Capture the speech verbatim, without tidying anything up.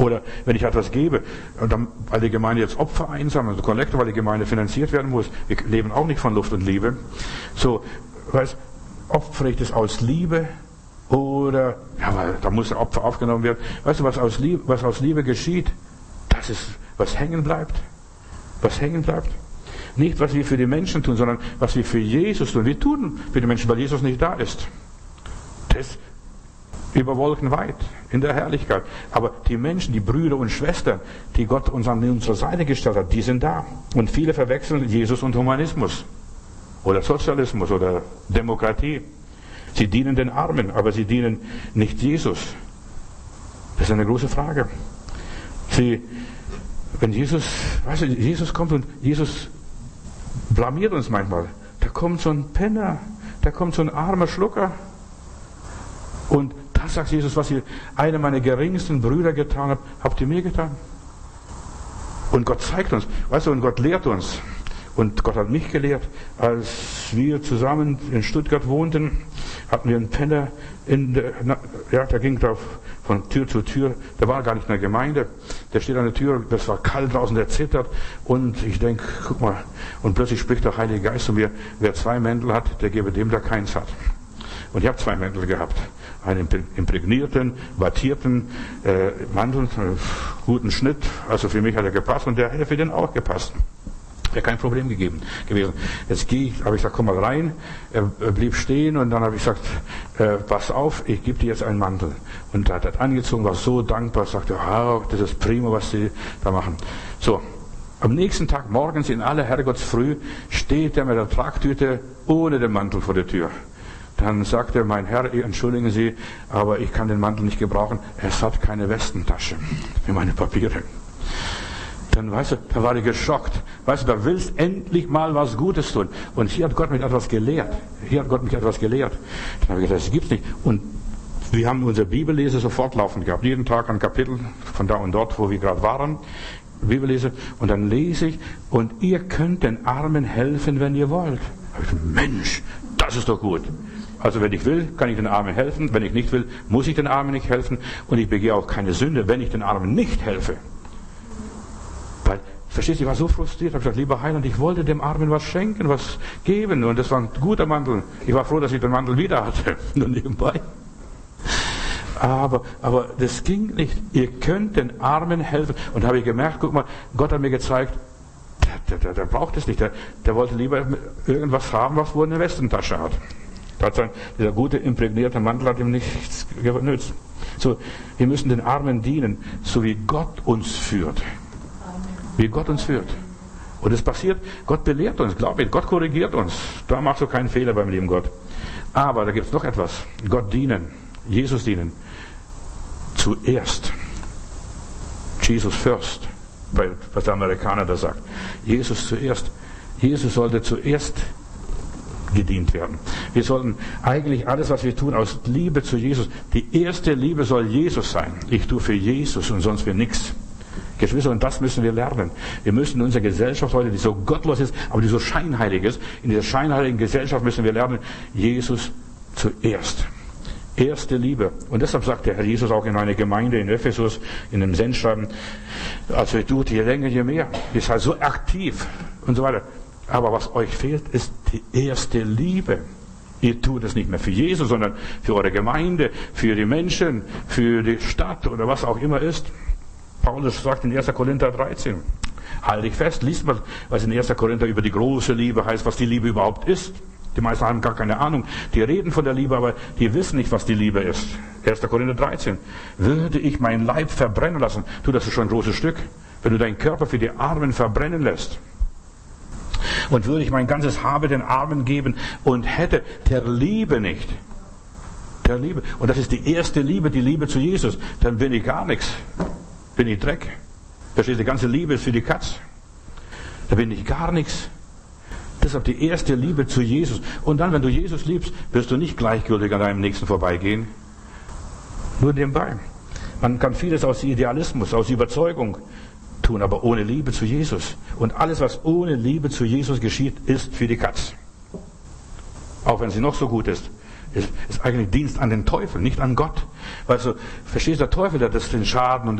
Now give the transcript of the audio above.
Oder wenn ich etwas gebe, dann, weil die Gemeinde jetzt Opfer einsammelt, also Kollekte, weil die Gemeinde finanziert werden muss. Wir leben auch nicht von Luft und Liebe. So, weißt, opfere ich das aus Liebe oder, ja, weil da muss der Opfer aufgenommen werden. Weißt du, was aus Liebe, was aus Liebe geschieht? Das ist, was hängen bleibt. Was hängen bleibt. Nicht, was wir für die Menschen tun, sondern was wir für Jesus tun. Wir tun für die Menschen, weil Jesus nicht da ist. Das über Wolken weit, in der Herrlichkeit. Aber die Menschen, die Brüder und Schwestern, die Gott uns an unsere Seite gestellt hat, die sind da. Und viele verwechseln Jesus und Humanismus. Oder Sozialismus oder Demokratie. Sie dienen den Armen, aber sie dienen nicht Jesus. Das ist eine große Frage. Sie, wenn Jesus, weißt du, Jesus kommt und Jesus blamiert uns manchmal. Da kommt so ein Penner, da kommt so ein armer Schlucker. Und da sagt Jesus, was ihr einer meiner geringsten Brüder getan habt, habt ihr mir getan. Und Gott zeigt uns, weißt du, und Gott lehrt uns. Und Gott hat mich gelehrt. Als wir zusammen in Stuttgart wohnten, hatten wir einen Penner in der, ja, der ging da von Tür zu Tür. Der war gar nicht in der Gemeinde. Der steht an der Tür, das war kalt draußen, der zittert. Und ich denke, guck mal, und plötzlich spricht der Heilige Geist zu mir, wer zwei Mäntel hat, der gebe dem, der keins hat. Und ich habe zwei Mäntel gehabt. Einen imprägnierten, wattierten äh, Mantel, äh, guten Schnitt. Also für mich hat er gepasst und der hätte für den auch gepasst. Wäre kein Problem gegeben, gewesen. Jetzt gehe ich, habe ich gesagt, komm mal rein. Er, er blieb stehen und dann habe ich gesagt, äh, pass auf, ich gebe dir jetzt einen Mantel. Und er hat das angezogen, war so dankbar, sagte, oh, das ist prima, was Sie da machen. So, am nächsten Tag morgens in aller Herrgottsfrüh steht er mit der Tragtüte ohne den Mantel vor der Tür. Dann sagt er, mein Herr, entschuldigen Sie, aber ich kann den Mantel nicht gebrauchen. Es hat keine Westentasche für meine Papiere. Dann, weißt du, da war ich geschockt. Weißt du, da willst endlich mal was Gutes tun. Und hier hat Gott mich etwas gelehrt. Hier hat Gott mich etwas gelehrt. Dann habe ich gesagt, das gibt's nicht. Und wir haben unsere Bibellese sofort laufend gehabt. Jeden Tag ein Kapitel von da und dort, wo wir gerade waren. Bibellese. Und dann lese ich, und ihr könnt den Armen helfen, wenn ihr wollt. Da habe ich gesagt, Mensch, das ist doch gut. Also wenn ich will, kann ich den Armen helfen. Wenn ich nicht will, muss ich den Armen nicht helfen. Und ich begehe auch keine Sünde, wenn ich den Armen nicht helfe. Weil, verstehst du, ich war so frustriert. Ich habe gesagt, lieber Heiland, ich wollte dem Armen was schenken, was geben. Und das war ein guter Mantel. Ich war froh, dass ich den Mantel wieder hatte. Nur nebenbei. Aber, aber das ging nicht. Ihr könnt den Armen helfen. Und da habe ich gemerkt, guck mal, Gott hat mir gezeigt, der, der, der braucht es nicht. Der, der wollte lieber irgendwas haben, was wohl eine Westentasche hat. Sein, dieser gute imprägnierte Mantel hat ihm nichts genützt. So, wir müssen den Armen dienen, so wie Gott uns führt. Wie Gott uns führt. Und es passiert, Gott belehrt uns, glaub mir, Gott korrigiert uns. Da machst du keinen Fehler beim lieben Gott. Aber da gibt es noch etwas. Gott dienen, Jesus dienen. Zuerst. Jesus first, was der Amerikaner da sagt. Jesus zuerst. Jesus sollte zuerst gedient werden. Wir sollten eigentlich alles, was wir tun, aus Liebe zu Jesus. Die erste Liebe soll Jesus sein. Ich tue für Jesus und sonst für nichts. Geschwister, und das müssen wir lernen. Wir müssen in unserer Gesellschaft heute, die so gottlos ist, aber die so scheinheilig ist, in dieser scheinheiligen Gesellschaft müssen wir lernen, Jesus zuerst. Erste Liebe. Und deshalb sagt der Herr Jesus auch in einer Gemeinde in Ephesus, in einem Sendschreiben, also ihr tut je länger, je mehr. Ihr seid so aktiv und so weiter. Aber was euch fehlt, ist die erste Liebe. Ihr tut es nicht mehr für Jesus, sondern für eure Gemeinde, für die Menschen, für die Stadt oder was auch immer ist. Paulus sagt in erster Korinther dreizehn, halt dich fest, liest mal, was in erster Korinther über die große Liebe heißt, was die Liebe überhaupt ist. Die meisten haben gar keine Ahnung. Die reden von der Liebe, aber die wissen nicht, was die Liebe ist. erster Korinther dreizehn. Würde ich mein Leib verbrennen lassen, tu das ist schon ein großes Stück. Wenn du deinen Körper für die Armen verbrennen lässt. Und würde ich mein ganzes Habe den Armen geben und hätte der Liebe nicht. Der Liebe. Und das ist die erste Liebe, die Liebe zu Jesus. Dann bin ich gar nichts. Bin ich Dreck. Verstehst du, die ganze Liebe ist für die Katz. Da bin ich gar nichts. Deshalb die erste Liebe zu Jesus. Und dann, wenn du Jesus liebst, wirst du nicht gleichgültig an deinem Nächsten vorbeigehen. Nur nebenbei. Man kann vieles aus Idealismus, aus Überzeugung tun, aber ohne Liebe zu Jesus. Und alles, was ohne Liebe zu Jesus geschieht, ist für die Katz. Auch wenn sie noch so gut ist. Ist, ist eigentlich Dienst an den Teufel, nicht an Gott. Weil so, verstehst du, der Teufel, der das den Schaden und